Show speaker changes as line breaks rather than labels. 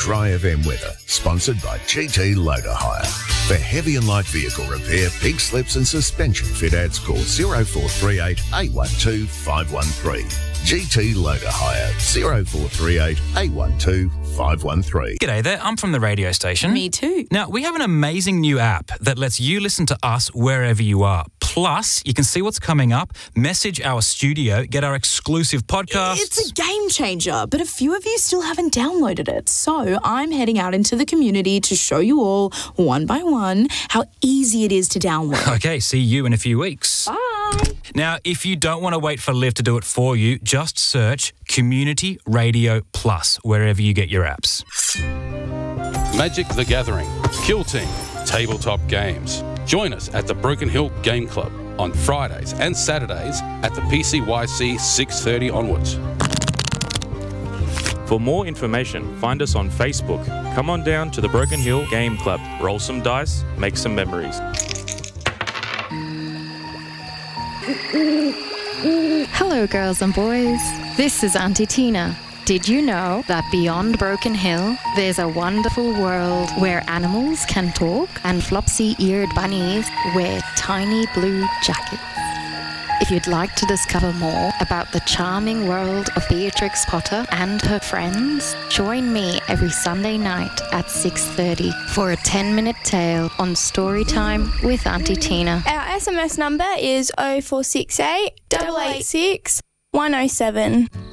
Dry FM weather, sponsored by GT Loader Hire. For heavy and light vehicle repair, pink slips and suspension fit outs, call 0438 812 513. GT Loader Hire, 0438 812 513.
G'day there, I'm from the radio station.
Me too.
Now, we have an amazing new app that lets you listen to us wherever you are. Plus, you can see what's coming up, message our studio, get our exclusive podcasts.
It's a game changer, but a few of you still haven't downloaded it. So I'm heading out into the community to show you all, one by one, how easy it is to download.
Okay, see you in a few weeks.
Bye.
Now, if you don't want to wait for Liv to do it for you, just search Community Radio Plus wherever you get your apps.
Magic the Gathering, Kill Team, tabletop games. Join us at the Broken Hill Game Club on Fridays and Saturdays at the PCYC 6:30 onwards.
For more information, find us on Facebook. Come on down to the Broken Hill Game Club. Roll some dice, make some memories.
Hello, girls and boys. This is Auntie Tina. Did you know that beyond Broken Hill, there's a wonderful world where animals can talk and flopsy-eared bunnies wear tiny blue jackets? If you'd like to discover more about the charming world of Beatrix Potter and her friends, join me every Sunday night at 6:30 for a 10-minute tale on Storytime with Auntie Tina.
Our SMS number is 0468 886 107.